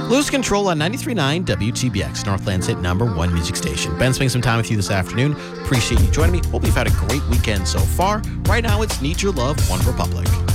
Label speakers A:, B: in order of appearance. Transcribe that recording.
A: Lose Control on 93.9 WTBX, Northland's hit #1 music station. Ben, spending some time with you this afternoon. Appreciate you joining me. Hope you've had a great weekend so far. Right now, it's Need Your Love, One Republic.